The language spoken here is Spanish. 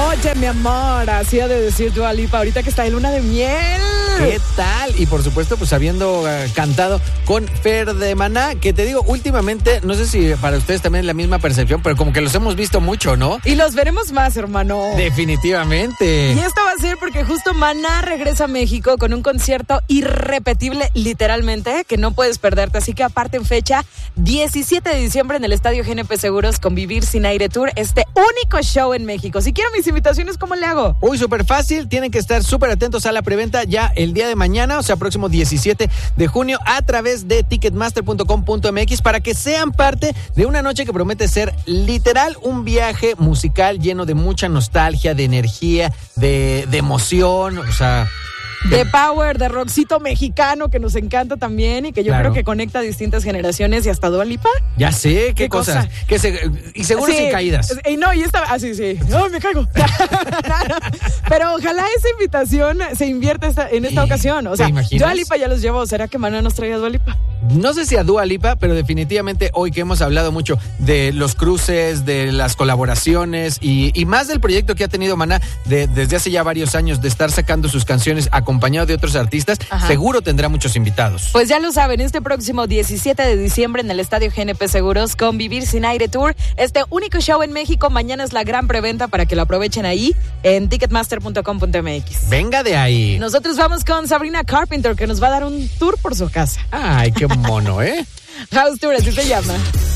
Oye, mi amor, así ha de decir Dua Lipa ahorita que está en luna de miel. ¿Qué tal? Y por supuesto, pues habiendo cantado con Fer de Maná, que te digo, últimamente, no sé si para ustedes también es la misma percepción, pero como que los hemos visto mucho, ¿no? Y los veremos más, hermano. Definitivamente. Y esto va a ser porque justo Maná regresa a México con un concierto irrepetible, literalmente, que no puedes perderte. Así que aparten fecha, 17 de diciembre en el Estadio GNP Seguros con Vivir Sin Aire Tour, este único show en México. Si quiero mis invitaciones, ¿cómo le hago? Uy, súper fácil, tienen que estar súper atentos a la preventa ya el día de mañana, o sea, próximo 17 de junio, a través de ticketmaster.com.mx para que sean parte de una noche que promete ser literal un viaje musical lleno de mucha nostalgia, de energía, de emoción, o sea... De power, de rockcito mexicano que nos encanta también y que yo creo que conecta a distintas generaciones y hasta Dua Lipa. Ya sé, qué cosas. Y seguro sin caídas. Y no, y esta, sí. ¡Ay, me caigo! Pero ojalá esa invitación se invierta en esta ocasión. O sea, Dua Lipa ya los llevó. ¿Será que Maná nos trae a Dua Lipa? No sé si a Dua Lipa, pero definitivamente hoy que hemos hablado mucho de los cruces, de las colaboraciones y más del proyecto que ha tenido Maná desde hace ya varios años de estar sacando sus canciones acompañado de otros artistas, seguro tendrá muchos invitados. Pues ya lo saben, este próximo 17 de diciembre en el Estadio GNP Seguros con Vivir Sin Aire Tour, este único show en México. Mañana es la gran preventa para que lo aprovechen ahí en ticketmaster.com.mx. Venga de ahí. Nosotros vamos con Sabrina Carpenter, que nos va a dar un tour por su casa. Ay, qué mono, ¿eh? House Tour, así se llama.